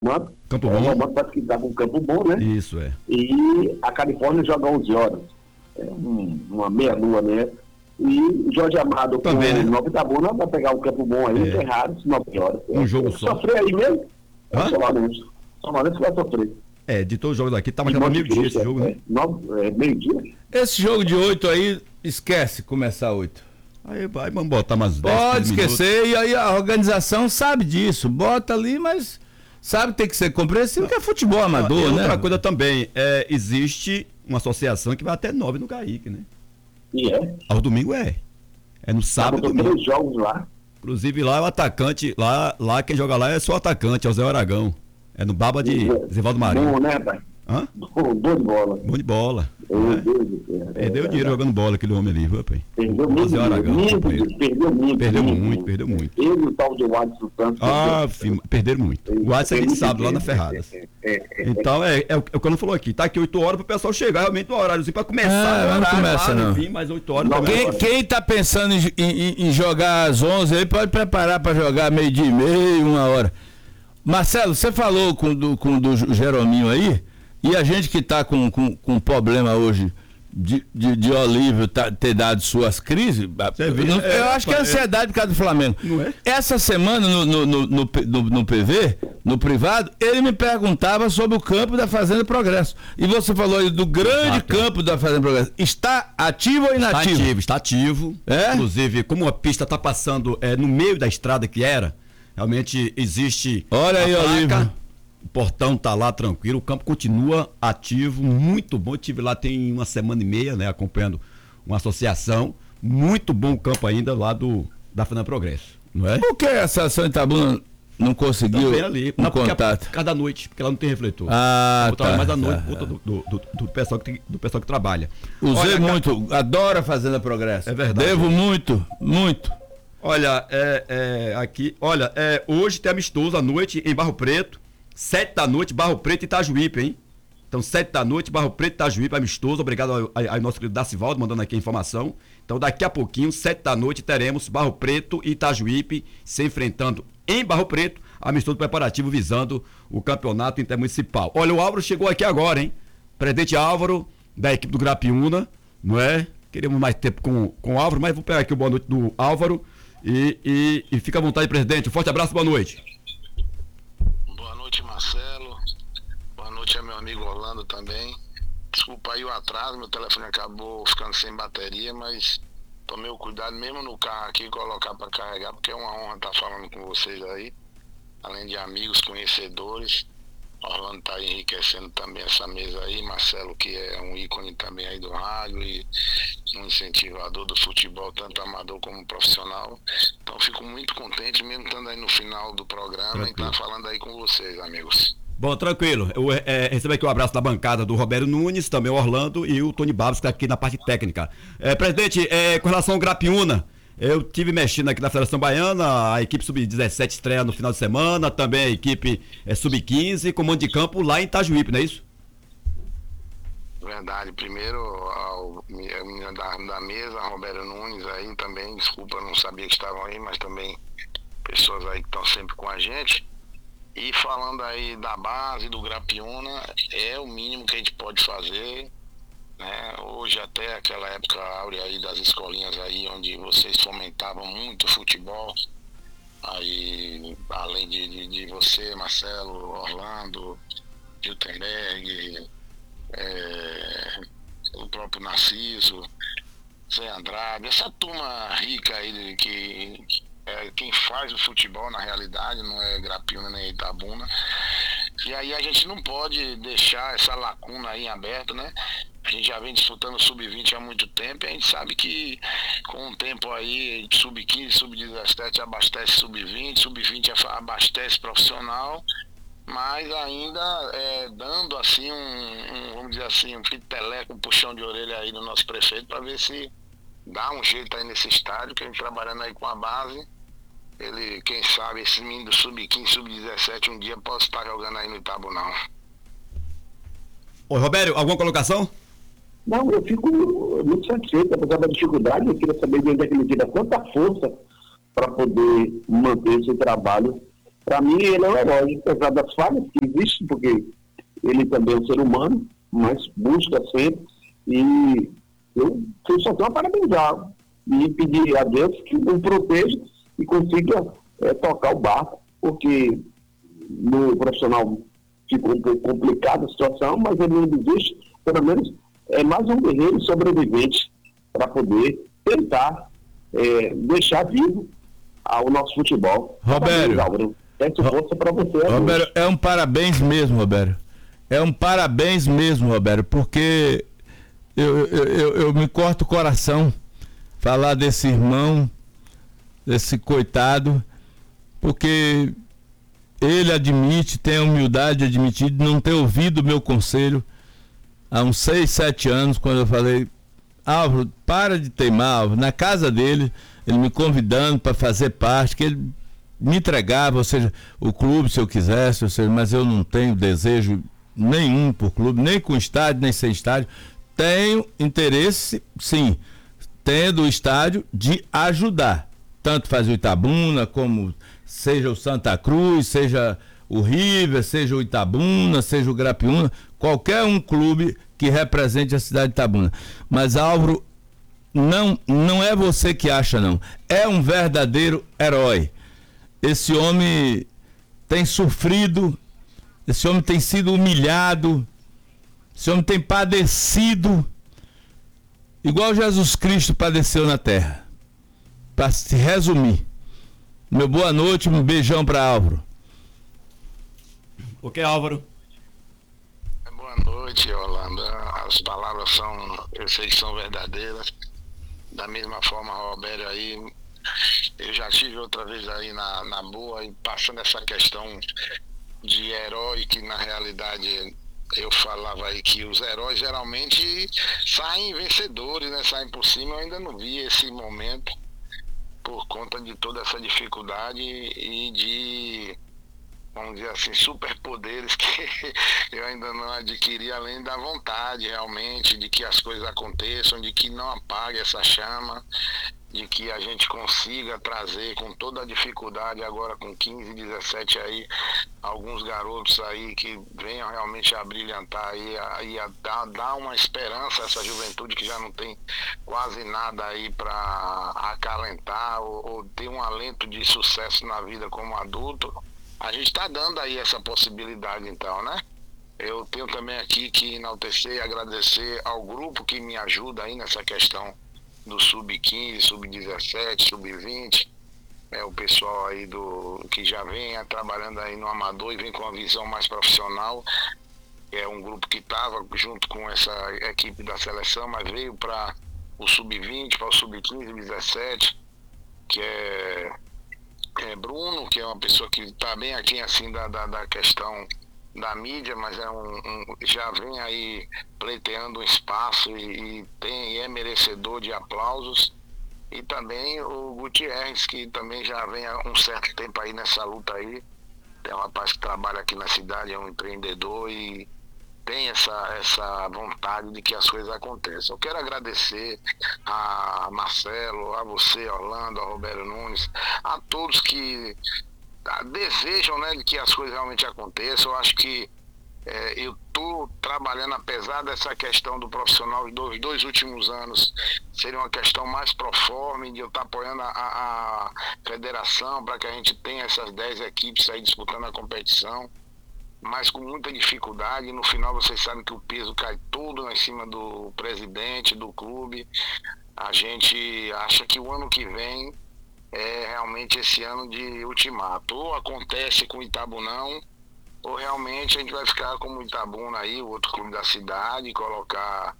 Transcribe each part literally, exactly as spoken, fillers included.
Manto. Campo É, Bom. o Manto parece que dá com um Campo Bom, né? Isso, é. E a Califórnia joga onze horas. É um, uma meia-lua, né? E o Jorge Amado Também, com né? Nova Itabuna vai pegar um Campo Bom aí, É. Ferraris, nove horas. Um É, jogo é, só. Sofrer aí mesmo? É Hã? o São Lourenço. São Lourenço vai sofrer. É, de todos os jogos daqui, tá E marcado Monte meio-dia esse Cristo, jogo, é, né? é, nove- é, meio-dia? Esse jogo de oito aí, esquece começar oito. Aí vai, vamos botar umas dez, Pode quinze minutos. esquecer, e aí a organização sabe disso. Bota ali, mas sabe que tem que ser compreensivo, que é futebol amador, E né? outra coisa também, é, existe uma associação que vai até nove no Caíque, né? E é. Aos domingos é. É no sábado e Botou domingo. três jogos lá. Inclusive lá o atacante, lá, lá quem joga lá é só o atacante, é o Zé Aragão. É no Baba de Zivaldo Marinho. Bom, né, pai? Hã? Bom, bom de bola. Bom de bola. Meu É. Deus do céu. Perdeu É, dinheiro é, jogando bola aquele homem ali, viu, pai? Perdeu O muito, Zé Aragão, muito, companheiro. perdeu muito. Perdeu muito, perdeu muito. Ele e o tal de Watson Santos. Ah, perdeu. filho, perderam muito. O WhatsApp a gente sabe, lá na Ferradas. É, é, é, Então, é, é o que o Cano falou aqui, tá aqui oito horas pro pessoal chegar realmente no horário, assim, pra começar. É, o não horário, começa, lá, não. Enfim, mas oito horas. Não, também. Quem, quem tá pensando em, em- em jogar às onze aí pode preparar pra jogar meio dia e meio, uma hora. Marcelo, você falou com do, com do Jerominho aí, e a gente que tá com, com, com problema hoje de, de, de Olívio tá, ter dado suas crises, vê, eu, é, eu acho que é é- ansiedade por causa do Flamengo. Não é? Essa semana no, no, no, no, P- no- no P V, no privado, ele me perguntava sobre o campo da Fazenda Progresso. E você falou aí do grande Exato. campo da Fazenda Progresso. Está ativo ou Está inativo? ativo, está ativo. É? Inclusive, como a pista está passando é, no meio da estrada que era, realmente existe. Olha a aí, placa, Olívio. o portão tá lá tranquilo, o campo continua ativo, muito bom. Eu estive lá tem uma semana e meia, né, acompanhando uma associação. Muito bom o campo ainda lá do da Fazenda Progresso, não é? Por que a Associação Itabuna não conseguiu Também ali, um não, porque contato? a- cada noite, porque ela não tem refletor. Ah, Eu vou trabalhar tá, mais à noite tá, por conta do, do, do, do pessoal que tem- do pessoal que trabalha. Usei Olha, muito, adoro a Fazenda Progresso. É verdade. Devo muito, muito. Olha, é, é, aqui, olha, é, hoje tem amistoso à noite em Barro Preto, sete da noite, Barro Preto e Itajuípe, hein? Então, sete da noite, Barro Preto e Itajuípe, amistoso. Obrigado ao, ao, ao nosso querido Dacivaldo, mandando aqui a informação. Então, daqui a pouquinho, sete da noite, teremos Barro Preto e Itajuípe se enfrentando em Barro Preto, amistoso preparativo visando o campeonato intermunicipal. Olha, o Álvaro chegou aqui agora, hein? Presidente Álvaro, da equipe do Grapiúna, não é? Queríamos mais tempo com, com o Álvaro, mas vou pegar aqui o boa noite do Álvaro. E, e, e fica à vontade, presidente. Um forte abraço, boa noite. Boa noite, Marcelo. Boa noite ao meu amigo Orlando também. Desculpa aí o atraso, meu telefone acabou ficando sem bateria, mas tomei o cuidado mesmo no carro aqui, colocar para carregar, porque é uma honra estar falando com vocês aí. Além de amigos, conhecedores. Orlando está enriquecendo também essa mesa aí, Marcelo, que é um ícone também aí do rádio e um incentivador do futebol, tanto amador como profissional. Então fico muito contente, mesmo estando aí no final do programa, e estar falando aí com vocês, amigos. Bom, tranquilo. Eu é, recebo aqui o um abraço da bancada do Roberto Nunes, também o Orlando e o Tony Babos, que está aqui na parte técnica. É, presidente, é, com relação ao Grapiúna, eu tive mexendo aqui na Federação Baiana, a equipe sub dezessete estreia no final de semana, também a equipe é, sub quinze, comando de campo lá em Itajuípe, não é isso? Verdade. Primeiro, ao menino da, da mesa, Roberto Nunes aí também, desculpa, não sabia que estavam aí, mas também pessoas aí que estão sempre com a gente. E falando aí da base, do Grapiúna, é o mínimo que a gente pode fazer, né? Hoje até aquela época áurea aí das escolinhas aí, onde vocês fomentavam muito futebol, aí além de, de, de você, Marcelo, Orlando, Giltenberg, é, o próprio Narciso, Zé Andrade, essa turma rica aí de, que é quem faz o futebol na realidade, não é Grapiúna nem Itabuna. E aí a gente não pode deixar essa lacuna aí aberta, né? A gente já vem disputando sub vinte há muito tempo e a gente sabe que com o tempo aí, sub quinze, sub dezessete abastece sub vinte, sub vinte abastece profissional, mas ainda é, dando assim um, um, vamos dizer assim, um piteleco, um puxão de orelha aí no nosso prefeito para ver se dá um jeito aí nesse estádio, que a gente trabalhando aí com a base, ele, quem sabe, esse menino do sub quinze, sub dezessete um dia possa estar jogando aí no Itabunão. Oi, Roberto, alguma colocação? Não, eu fico muito satisfeito, apesar da dificuldade. Eu queria saber de onde é que ele tira tanta força para poder manter esse trabalho Para mim, ele é um herói, apesar das falhas que existem, porque ele também é um ser humano, mas busca sempre. E eu, eu só tenho a parabenizar e pedir a Deus que o proteja e consiga é, tocar o barco, porque no profissional ficou um pouco complicada a situação, mas ele não desiste, pelo menos é mais um guerreiro sobrevivente para poder tentar é, deixar vivo ao nosso futebol. Roberto, peço força para você. Roberto, é um parabéns mesmo, Roberto. É um parabéns mesmo, Roberto, porque eu, eu, eu, eu me corto o coração falar desse irmão, desse coitado, porque ele admite, tem a humildade de admitir, de não ter ouvido o meu conselho há uns seis, sete anos, quando eu falei: Álvaro, para de teimar, Álvaro. Na casa dele, ele me convidando para fazer parte, que ele me entregava, ou seja, o clube, se eu quisesse, ou seja, mas eu não tenho desejo nenhum por clube, nem com estádio, nem sem estádio. Tenho interesse, sim, tendo o estádio, de ajudar. Tanto faz o Itabuna, como seja o Santa Cruz, seja o River, seja o Itabuna, seja o Grapiúna, qualquer um clube que represente a cidade de Itabuna. Mas, Álvaro, não, não é você que acha, não. É um verdadeiro herói. Esse homem tem sofrido, esse homem tem sido humilhado, esse homem tem padecido, igual Jesus Cristo padeceu na terra. Para se resumir. Meu boa noite, um beijão para Álvaro. Ok, Álvaro. Boa noite, Orlando. As palavras são, eu sei que são verdadeiras. Da mesma forma, Roberto, aí, eu já tive outra vez aí na, na boa, e passando essa questão de herói, que na realidade eu falava aí que os heróis geralmente saem vencedores, né? Saem por cima. Eu ainda não vi esse momento, por conta de toda essa dificuldade e de, vamos dizer assim, superpoderes que eu ainda não adquiri, além da vontade realmente de que as coisas aconteçam, de que não apague essa chama, de que a gente consiga trazer com toda a dificuldade, agora com quinze, dezessete aí, alguns garotos aí que venham realmente a brilhantar aí, a, e a dar, dar uma esperança a essa juventude que já não tem quase nada aí para acalentar ou, ou ter um alento de sucesso na vida como adulto. A gente está dando aí essa possibilidade, então, né? Eu tenho também aqui que enaltecer e agradecer ao grupo que me ajuda aí nessa questão do sub quinze, sub dezessete, sub vinte, é o pessoal aí do que já vem trabalhando aí no amador e vem com uma visão mais profissional. É um grupo que estava junto com essa equipe da seleção, mas veio para o sub vinte, para o sub quinze, dezessete, que é, é Bruno, que é uma pessoa que está bem aqui assim da, da, da questão da mídia, mas é um, um, já vem aí pleiteando um espaço e, e, tem, e é merecedor de aplausos. E também o Gutierrez, que também já vem há um certo tempo aí nessa luta aí. É um rapaz que trabalha aqui na cidade, é um empreendedor e tem essa, essa vontade de que as coisas aconteçam. Eu quero agradecer a Marcelo, a você, Orlando, a Roberto Nunes, a todos que desejam, né, de que as coisas realmente aconteçam. Eu acho que é, eu estou trabalhando, apesar dessa questão do profissional dos dois últimos anos seria uma questão mais proforme, de eu estar apoiando a, a federação para que a gente tenha essas dez equipes aí disputando a competição, mas com muita dificuldade. E no final vocês sabem que o peso cai tudo em cima do presidente do clube. A gente acha que o ano que vem é realmente esse ano de ultimato. Ou acontece com o Itabunão, ou realmente a gente vai ficar como o Itabuna aí, o outro clube da cidade, colocar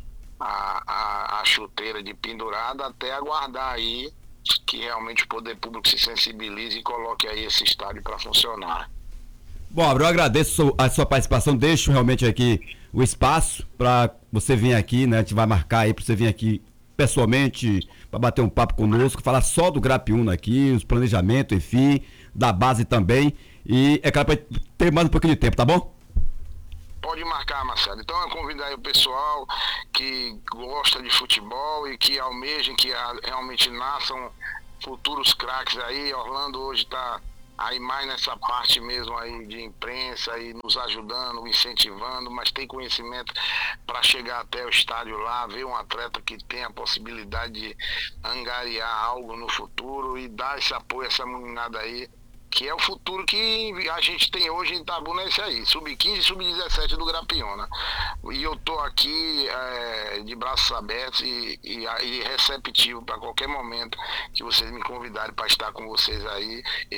a, a, a chuteira de pendurada até aguardar aí que realmente o poder público se sensibilize e coloque aí esse estádio para funcionar. Bom, Álvaro, eu agradeço a sua participação, deixo realmente aqui o espaço para você vir aqui, né? A gente vai marcar aí para você vir aqui pessoalmente para bater um papo conosco, falar só do Grapiúna aqui, os planejamentos, enfim, da base também. E é claro, para ter mais um pouquinho de tempo, tá bom? Pode marcar, Marcelo. Então eu convido aí o pessoal que gosta de futebol e que almejem que realmente nasçam futuros craques aí. Orlando hoje está aí mais nessa parte mesmo aí de imprensa e nos ajudando, incentivando, mas tem conhecimento para chegar até o estádio lá, ver um atleta que tem a possibilidade de angariar algo no futuro e dar esse apoio a essa meninada aí, que é o futuro que a gente tem hoje em Itabuna, é esse aí, sub quinze e sub dezessete do Grapiona. E eu tô aqui é, de braços abertos e, e, e receptivo para qualquer momento que vocês me convidarem para estar com vocês aí.